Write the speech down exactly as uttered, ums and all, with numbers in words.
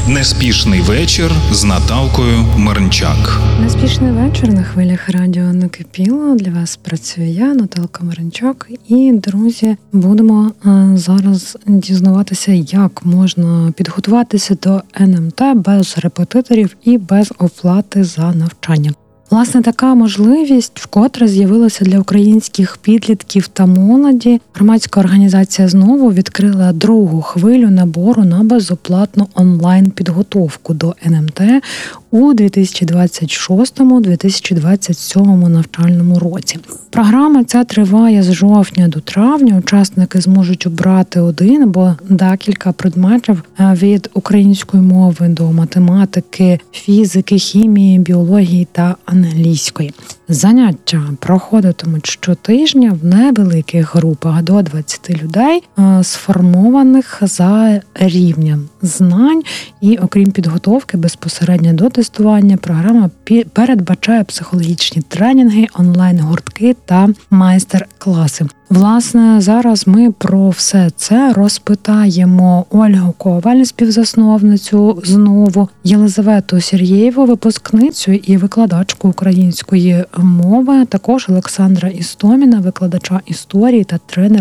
Неспішний вечір з Наталкою Мирнчак. Неспішний вечір на хвилях радіо «Накипіло». Для вас працює я, Наталка Мирнчак. І, друзі, будемо а, зараз дізнаватися, як можна підготуватися до ен ем те без репетиторів і без оплати за навчання. Власне, така можливість вкотре з'явилася для українських підлітків та молоді. Громадська організація «Знову» відкрила другу хвилю набору на безоплатну онлайн-підготовку до ен ем те у дві тисячі двадцять шостому - дві тисячі двадцять сьомому навчальному році. Програма ця триває з жовтня до травня. Учасники зможуть обрати один або декілька предметів від української мови до математики, фізики, хімії, біології та англійської. Заняття проходитимуть щотижня в невеликих групах до двадцяти людей, сформованих за рівнем знань. І окрім підготовки безпосередньо до тестування, програма передбачає психологічні тренінги, онлайн-гуртки та майстер-класи. Власне, зараз ми про все це розпитаємо Ольгу Коваль, співзасновницю «Знову», Єлизавету Сергієву, випускницю і викладачку української мови, також Олександра Істоміна, викладача історії та тренера